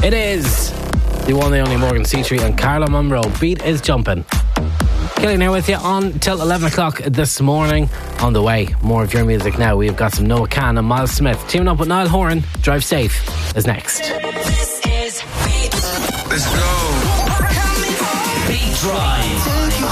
It is the one and only Morgan C3 and Carla Munro. Beat is jumping. Killy now with you on till 11 o'clock this morning. On the way, more of your music now. We've got some Noah Khan and Miles Smith. Teaming up with Niall Horan. Drive Safe is next. This is Beat. Let's go. Beat Drive.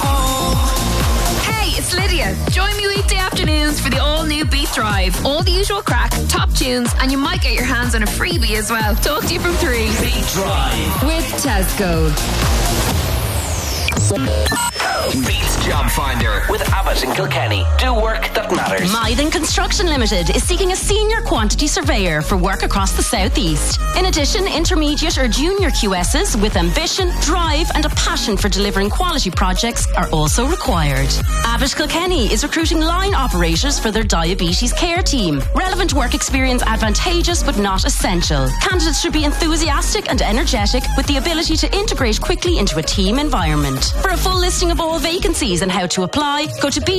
Hey, it's Lydia. Join me weekday afternoons for the all-new Beat Drive. All the usual crack, top tunes, and you might get your hands on a freebie as well. Talk to you from 3. Beat Drive with Tesco. Beats Job Finder with Abbott and Kilkenny. Do work that matters. Mythen Construction Limited is seeking a senior quantity surveyor for work across the southeast. In addition, intermediate or junior QSs with ambition, drive and a passion for delivering quality projects are also required. Abbott Kilkenny is recruiting line operators for their diabetes care team. Relevant work experience advantageous but not essential. Candidates should be enthusiastic and energetic with the ability to integrate quickly into a team environment. For a full listing of all vacancies and how to apply, go to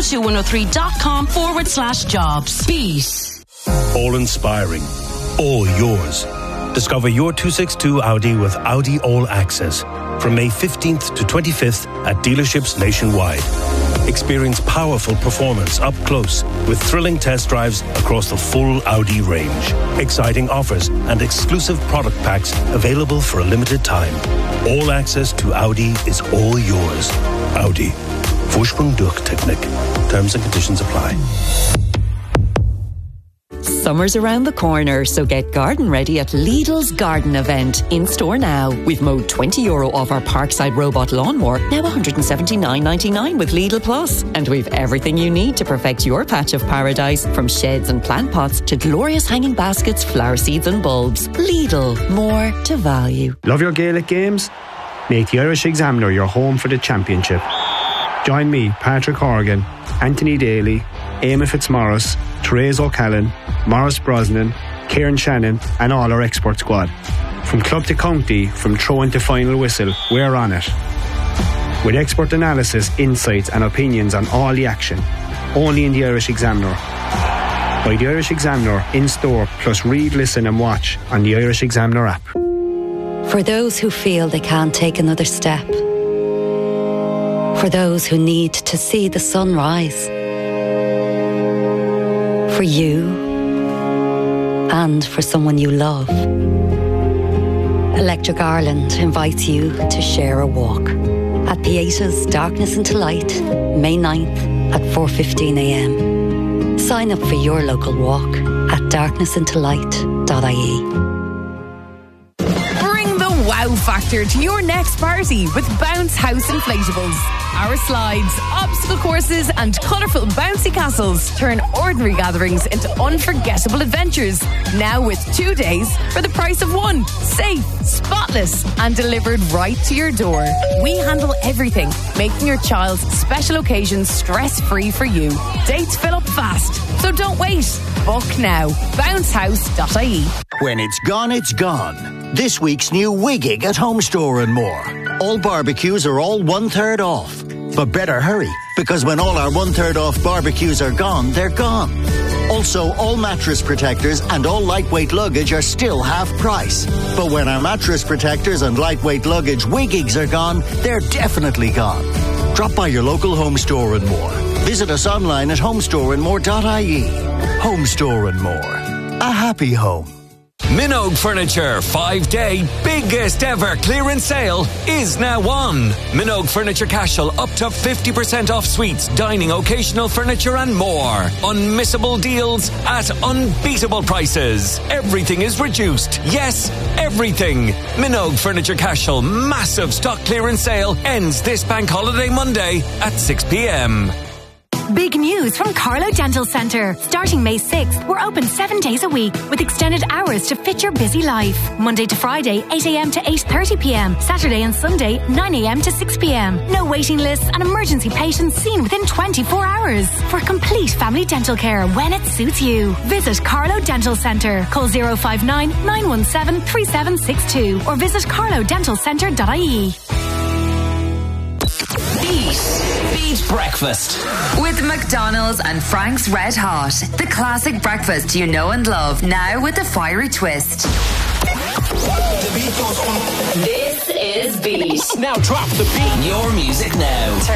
beat102103.com/jobs. Beat. All inspiring, all yours. Discover your 262 Audi with Audi All Access from May 15th to 25th at dealerships nationwide. Experience powerful performance up close with thrilling test drives across the full Audi range. Exciting offers and exclusive product packs available for a limited time. All access to Audi is all yours. Audi. Vorsprung durch Technik. Terms and conditions apply. Summer's around the corner, so get garden ready at Lidl's garden event. In store now. We've mowed €20 off our Parkside robot lawnmower, now $179.99 with Lidl Plus. And we've everything you need to perfect your patch of paradise, from sheds and plant pots to glorious hanging baskets, flower seeds and bulbs. Lidl, more to value. Love your Gaelic games? Make the Irish Examiner your home for the championship. Join me, Patrick Horgan, Anthony Daly, Éamon Fitzmaurice, Therese O'Callaghan, Maurice Brosnan, Kieran Shannon and all our expert squad. From club to county, from throw-in to final whistle, we're on it. With expert analysis, insights and opinions on all the action. Only in the Irish Examiner. Buy the Irish Examiner in store, plus read, listen and watch on the Irish Examiner app. For those who feel they can't take another step. For those who need to see the sun rise. For you and for someone you love. Electric Ireland invites you to share a walk at Pieta's Darkness into Light, May 9th at 4:15am. Sign up for your local walk at darknessintolight.ie. Bring the wow factor to your next party with Bounce House Inflatables. Our slides, obstacle courses and colourful bouncy castles turn ordinary gatherings into unforgettable adventures. Now with 2 days for the price of one. Safe, spotless and delivered right to your door. We handle everything, making your child's special occasions stress-free for you. Dates fill up fast, so don't wait. Book now. Bouncehouse.ie. When it's gone, it's gone. This week's new Wiggig at Home Store and More. All barbecues are all 1/3 off. But better hurry, because when all our 1/3 off barbecues are gone, they're gone. Also, all mattress protectors and all lightweight luggage are still half price. But when our mattress protectors and lightweight luggage Wiggigs are gone, they're definitely gone. Drop by your local Home Store and More. Visit us online at homestoreandmore.ie. Home Store and More. A happy home. Minogue Furniture 5-day biggest ever clearance sale is now on. Minogue Furniture Cashel up to 50% off suites, dining, occasional furniture and more. Unmissable deals at unbeatable prices. Everything is reduced. Yes, everything. Minogue Furniture Cashel massive stock clearance sale ends this bank holiday Monday at 6pm. Big news from Carlo Dental Centre. Starting May 6th, we're open 7 days a week with extended hours to fit your busy life. Monday to Friday, 8am to 8:30pm. Saturday and Sunday, 9am to 6pm. No waiting lists and emergency patients seen within 24 hours. For complete family dental care when it suits you. Visit Carlo Dental Centre. Call 059 917 3762 or visit carlodentalcentre.ie. Beat Breakfast with McDonald's and Frank's Red Hot, the classic breakfast you know and love, now with a fiery twist. The Beat is Beat. Now drop the beat. Your music now.